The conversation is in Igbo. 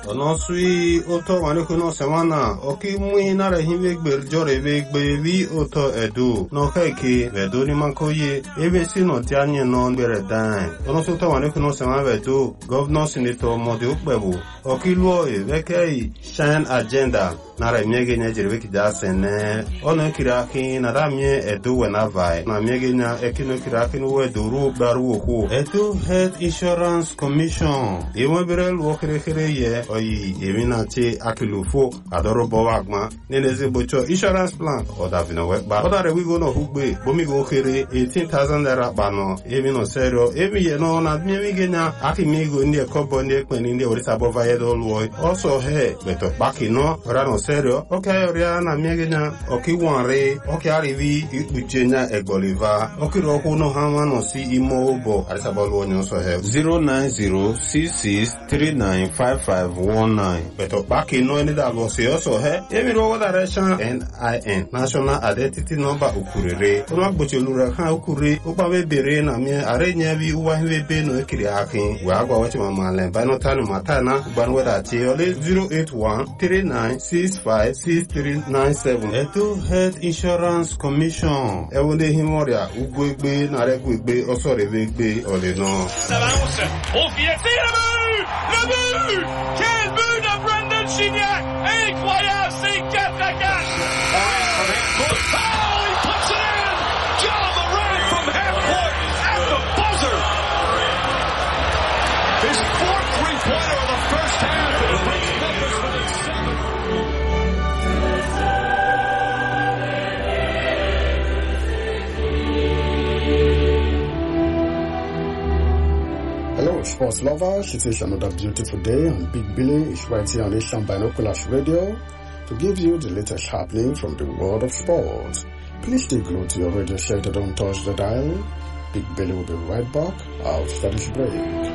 Onosui oto wanekuno semana oki mui nara hive gberjore ve gbevi oto edu no keke vedu ni mankoye ebe sino tianye non beredan onosu oto wanekuno semana vedu governor senator modi ukbebu oki luo vekei shine agenda nara miege nya jirve kija sene ono kiraki nara mie edu wenavai na miege nya ekino kiraki no edu ru baru oku edu health insurance commission ewe berel wokere ye oyi eminati akilufo adorobo wagma neneze bocho insurance plan oda vino wekba oda rewigo no hugbe bomigo kere 18,000 naira bano emino serio emi ye no na miege nya akimigo ndi ekobo ndi ekpeni ndi orisa bova yedo luo also he beto baki no rano serio okay oria na miege nya oki wanre oki arivi ikpuchenya egoliva oki roku no hama no si imo obo arisa bolo nyo so he 09066395519 beto baki no any da go se also he emi ro direction NIN national identity number ukurere ono gboche lura kan ukure opa be bere na mi arenya bi uwa hwe be no ekiri akin we agwa wachi mama le ba no tanu matana ban weda ti ole 08139656397 eto health insurance commission ewonde himoria ugwegbe na regwegbe osore wegbe ole no Savanse au fietier le but quel but de Brendan Gignac incroyable c'est 4-4 he puts it in John Moran from half court at the buzzer his fourth three-pointer of the first half and brings Memphis within 7. Hello, sports lovers. It is another beautiful day, and Big Billy is right here on Asian Binoculars Radio to give you the latest happening from the world of sports. Please stay glued to your radio set, don't touch the dial. Big Billy will be right back after this break.